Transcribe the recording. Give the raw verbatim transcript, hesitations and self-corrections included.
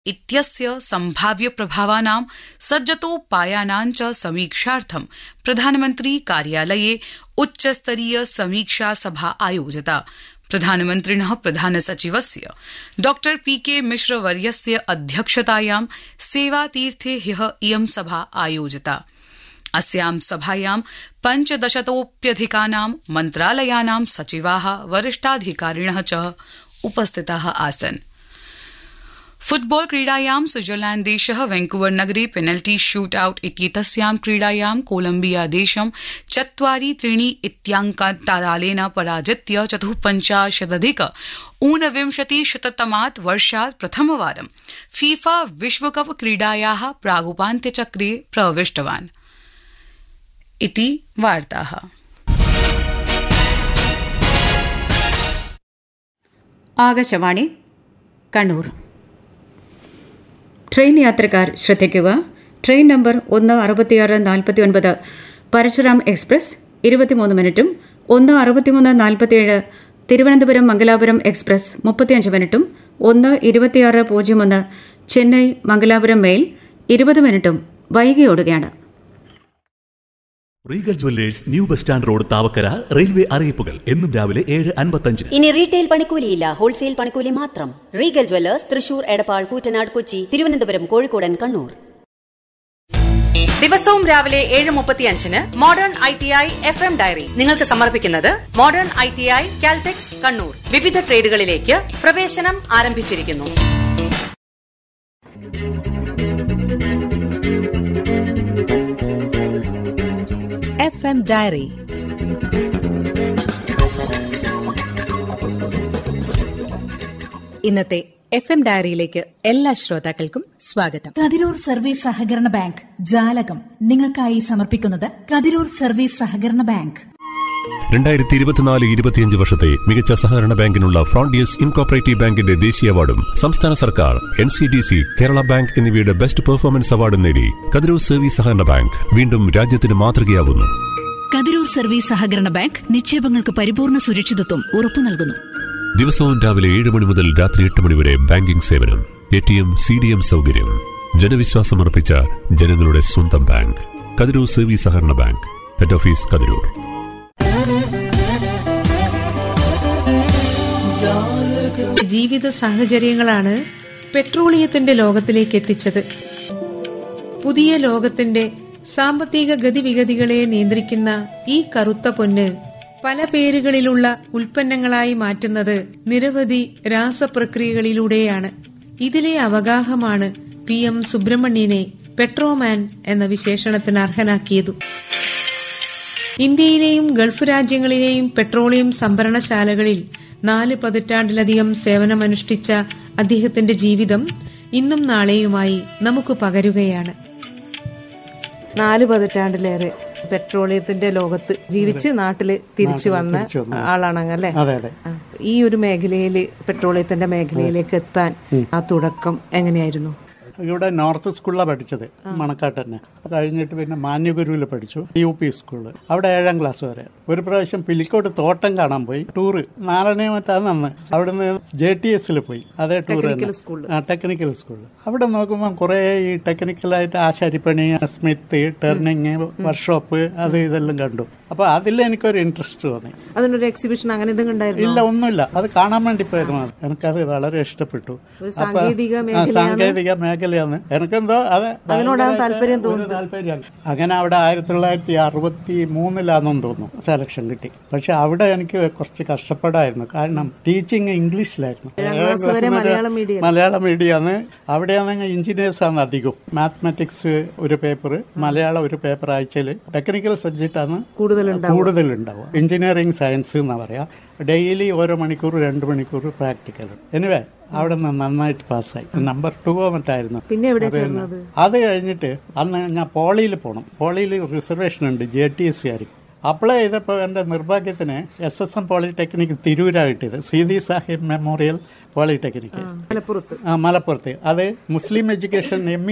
इत्यस्य संभाव्य प्रभावानां सज्जतोपायानां च समीक्षार्थं प्रधानमन्त्री कार्यालये उच्चस्तरीय समीक्षा सभा आयोजिता। प्रधानमन्त्रिणः प्रधानसचिवस्य डॉ पीके मिश्रवर्यस्य अध्यक्षतायां सेवातीर्थे ह्यः इयं सभा आयोजिता। अस्यां सभायां पञ्चदशतोऽप्यधिकानां मन्त्रालयानां सचिवाः वरिष्ठाधिकारिणः च उपस्थिताः आसन्। फुटबॉल क्रीडायां स्विट्जरलैण्डदेशः वैंकूवर नगरे पेनल्टी शूट आउट इत्येतस्यां क्रीडायां कोलम्बिया देशं चत्वारि त्रीणि इत्याङ्कान्तरालेन पराजित्य चतुःपञ्चाशदधिक ऊनविंशतिशततमात् वर्षात् प्रथमवारं फीफा विश्वकप क्रीडायाः प्रागुपान्त्यचक्रे प्रविष्टवान्। इति वार्ताः। ആകാശവാണി കണ്ണൂർ. ട്രെയിൻ യാത്രക്കാർ ശ്രദ്ധിക്കുക. ട്രെയിൻ നമ്പർ ഒന്ന് അറുപത്തിയാറ് നാൽപ്പത്തി ഒൻപത് പരശുറാം എക്സ്പ്രസ് ഇരുപത്തിമൂന്ന് മിനിറ്റും ഒന്ന് അറുപത്തിമൂന്ന് നാൽപ്പത്തിയേഴ് തിരുവനന്തപുരം മംഗലാപുരം എക്സ്പ്രസ് മുപ്പത്തിയഞ്ച് മിനിറ്റും ഒന്ന് ഇരുപത്തിയാറ് പൂജ്യം ഒന്ന് ചെന്നൈ മംഗലാപുരം മെയിൽ ഇരുപത് മിനിറ്റും വൈകിയോടുകയാണ്. Regal jewellers new bus stand road Thavakkara railway അറിയിപ്പുകൾ എന്നും രാവിലെ ഏഴ് അൻപത്തഞ്ചിന്. ഇനി റീറ്റെയിൽ പണിക്കൂലിയില്ല, ഹോൾസെയിൽ പണിക്കൂലി മാത്രം. Regal jewellers Thrissur, Edappal, Koottanad, Kochi, Thiruvananthapuram, കോഴിക്കോടൻ, Kannur. ദിവസവും രാവിലെ ഏഴ് മുപ്പത്തിയഞ്ചിന് modern I T I F M diary നിങ്ങൾക്ക് സമർപ്പിക്കുന്നത് modern I T I Caltex Kannur. വിവിധ ട്രേഡുകളിലേക്ക് പ്രവേശനം ആരംഭിച്ചിരിക്കുന്നു. F M diary. ഇന്നത്തെ എഫ് എം ഡയറിയിലേക്ക് എല്ലാ ശ്രോതാക്കൾക്കും സ്വാഗതം. കതിരൂർ സർവീസ് സഹകരണ ബാങ്ക് ജാലകം നിങ്ങൾക്കായി സമർപ്പിക്കുന്നത് കതിരൂർ സർവീസ് സഹകരണ ബാങ്ക്. രണ്ടായിരത്തി ഇരുപത്തിനാല് ഇരുപത്തിയഞ്ച് വർഷത്തെ മികച്ച സഹകരണ ബാങ്കിനുള്ള ഫ്രോണ്ടിയസ് ഇൻകോപ്പറേറ്റീവ് ബാങ്കിന്റെ ദേശീയ അവാർഡും സംസ്ഥാന സർക്കാർ, N C D C, Kerala bank എന്നിവയുടെ ബെസ്റ്റ് പെർഫോമൻസ് അവാർഡും നേടി കതിരൂർ സർവീസ് സഹകരണ ബാങ്ക് വീണ്ടും രാജ്യത്തിന് മാതൃകയാവുന്നു. കതിരൂർ സർവീസ് സഹകരണ ബാങ്ക് നിക്ഷേപങ്ങൾക്ക് പരിപൂർണ സുരക്ഷിതത്വം ഉറപ്പു നൽകുന്നു. ദിവസവും രാവിലെ ഏഴ് മണി മുതൽ രാത്രി എട്ട് മണി വരെ ബാങ്കിംഗ് സേവനം, A T M, C D M സൗകര്യം. ജനവിശ്വാസമർപ്പിച്ച ജനങ്ങളുടെ സ്വന്തം ബാങ്ക് കതിരൂർ സർവീസ് സഹകരണ ബാങ്ക്. Head office Kathirur. ജീവിത സാഹചര്യങ്ങളാണ് പെട്രോളിയത്തിന്റെ ലോകത്തിലേക്ക് എത്തിച്ചത്. പുതിയ ലോകത്തിന്റെ സാമ്പത്തിക ഗതിവിഗതികളെ നിയന്ത്രിക്കുന്ന ഈ കറുത്ത പൊന്ന് പല പേരുകളിലുള്ള ഉൽപ്പന്നങ്ങളായി മാറ്റുന്നത് നിരവധി രാസപ്രക്രിയകളിലൂടെയാണ്. ഇതിലെ അവഗാഹമാണ് പി എം സുബ്രഹ്മണ്യനെ പെട്രോമാൻ എന്ന വിശേഷണത്തിന് അർഹനാക്കിയതു. ഇന്ത്യയിലെയും ഗൾഫ് രാജ്യങ്ങളിലെയും പെട്രോളിയം സംഭരണശാലകളിൽ നാല് പതിറ്റാണ്ടിലധികം സേവനമനുഷ്ഠിച്ച അദ്ദേഹത്തിന്റെ ജീവിതം ഇന്നും നാളെയുമായി നമുക്ക് പകരുകയാണ്. നാല് പതിറ്റാണ്ടിലേറെ പെട്രോളിയത്തിന്റെ ലോകത്ത് ജീവിച്ച് നാട്ടില് തിരിച്ചു വന്ന ആളാണല്ലേ? ഈ ഒരു മേഖലയില്, പെട്രോളിയത്തിന്റെ മേഖലയിലേക്ക് എത്താൻ ആ തുടക്കം എങ്ങനെയായിരുന്നു? ഇവിടെ നോർത്ത് സ്കൂളിലാണ് പഠിച്ചത്, മണക്കാട്ട് തന്നെ. കഴിഞ്ഞിട്ട് പിന്നെ മാന്യഗുരുവിൽ പഠിച്ചു, യു പി സ്കൂളിൽ. അവിടെ ഏഴാം ക്ലാസ് വരെ. ഒരു പ്രാവശ്യം പിലിക്കോട്ട് തോട്ടം കാണാൻ പോയി, ടൂറ് നാലണേ മറ്റാണ് അന്ന്. അവിടുന്ന് ജെ ടി എസിൽ പോയി, അതേ ടൂർ തന്നെ, ടെക്നിക്കൽ സ്കൂളിൽ. അവിടെ നോക്കുമ്പോൾ കുറേ ഈ ടെക്നിക്കലായിട്ട് ആശാരിപ്പണി, സ്മിത്ത്, ടേർണിങ്, വർക്ക്ഷോപ്പ്, അത് ഇതെല്ലാം കണ്ടു. അപ്പൊ അതിൽ എനിക്കൊരു ഇൻട്രസ്റ്റ് തോന്നി. അതിനൊരു എക്സിബിഷൻ അങ്ങനെ ഇല്ല, ഒന്നുമില്ല, അത് കാണാൻ വേണ്ടി പോയത്. എനിക്കത് വളരെ ഇഷ്ടപ്പെട്ടു. സാങ്കേതിക മേഖലയാണ് എനിക്കെന്തോ അത് താല്പര്യം താല്പര്യമാണ്. അങ്ങനെ അവിടെ ആയിരത്തി തൊള്ളായിരത്തി അറുപത്തി മൂന്നിലാണെന്ന് തോന്നുന്നു സെലക്ഷൻ കിട്ടി. പക്ഷെ അവിടെ എനിക്ക് കുറച്ച് കഷ്ടപ്പാടായിരുന്നു. കാരണം ടീച്ചിങ് ഇംഗ്ലീഷിലായിരുന്നു. മലയാളം മീഡിയമാണ്. അവിടെയാണെങ്കിൽ എഞ്ചിനീയേഴ്സാണ് അധികം. മാത്തമാറ്റിക്സ് ഒരു പേപ്പർ, മലയാളം ഒരു പേപ്പർ ആഴ്ചയിൽ. ടെക്നിക്കൽ സബ്ജക്റ്റാണ് കൂടുതലുണ്ടാവും. എഞ്ചിനീയറിംഗ് സയൻസ് എന്നാ പറയാ. ഡെയിലി ഓരോ മണിക്കൂർ രണ്ട് മണിക്കൂർ പ്രാക്ടിക്കൽ. എനിവേ അവിടെ നിന്ന് നന്നായിട്ട് പാസ്സായി. Number two മറ്റായിരുന്നു. അത് കഴിഞ്ഞിട്ട് അന്ന് ഞാൻ പോളിയിൽ പോകണം. പോളിയിൽ റിസർവേഷൻ ഉണ്ട് ജെ ടി എസ് കാർക്ക്. അപ്ലൈ ചെയ്തപ്പോൾ എൻ്റെ നിർഭാഗ്യത്തിന് എസ് എസ് എം പോളിടെക്നിക് തിരൂരാ കിട്ടിയത്. സീതി സാഹിബ് മെമ്മോറിയൽ പോളിടെക്നിക് മലപ്പുറത്ത്. അത് മുസ്ലിം എഡ്യൂക്കേഷൻ എം